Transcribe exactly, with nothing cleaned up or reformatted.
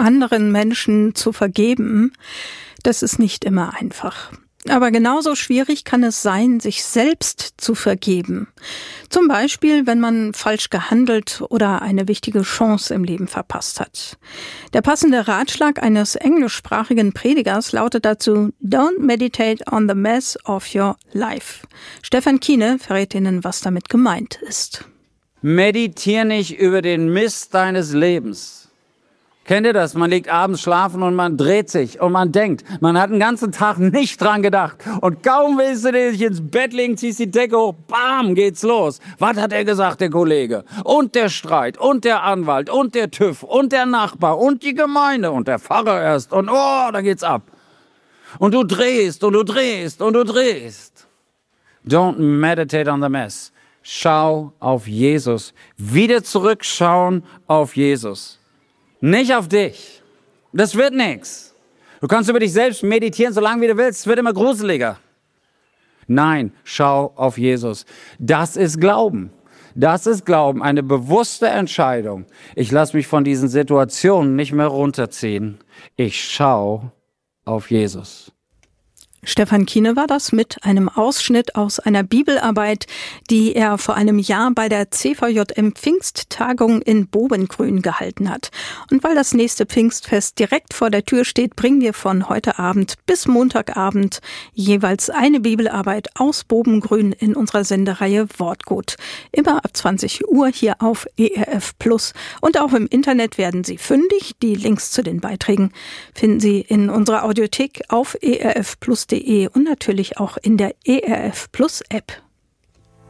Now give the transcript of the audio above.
anderen Menschen zu vergeben, das ist nicht immer einfach. Aber genauso schwierig kann es sein, sich selbst zu vergeben. Zum Beispiel, wenn man falsch gehandelt oder eine wichtige Chance im Leben verpasst hat. Der passende Ratschlag eines englischsprachigen Predigers lautet dazu: Don't meditate on the mess of your life. Stefan Kiene verrät Ihnen, was damit gemeint ist. Meditier nicht über den Mist deines Lebens. Kennt ihr das? Man liegt abends schlafen und man dreht sich und man denkt, man hat den ganzen Tag nicht dran gedacht. Und kaum willst du dich ins Bett legen, ziehst die Decke hoch, bam, geht's los. Was hat er gesagt, der Kollege? Und der Streit und der Anwalt und der TÜV und der Nachbar und die Gemeinde und der Pfarrer erst. Und oh, da geht's ab. Und du drehst und du drehst und du drehst. Don't meditate on the mess. Schau auf Jesus. Wieder zurückschauen auf Jesus. Nicht auf dich. Das wird nichts. Du kannst über dich selbst meditieren, solange wie du willst. Es wird immer gruseliger. Nein, schau auf Jesus. Das ist Glauben. Das ist Glauben, eine bewusste Entscheidung. Ich lasse mich von diesen Situationen nicht mehr runterziehen. Ich schau auf Jesus. Stefan Kiene war das mit einem Ausschnitt aus einer Bibelarbeit, die er vor einem Jahr bei der C V J M Pfingsttagung in Bobengrün gehalten hat. Und weil das nächste Pfingstfest direkt vor der Tür steht, bringen wir von heute Abend bis Montagabend jeweils eine Bibelarbeit aus Bobengrün in unserer Sendereihe Wortgut. Immer ab zwanzig Uhr hier auf E R F Plus. Und auch im Internet werden Sie fündig. Die Links zu den Beiträgen finden Sie in unserer Audiothek auf E R F Plus und natürlich auch in der E R F Plus App.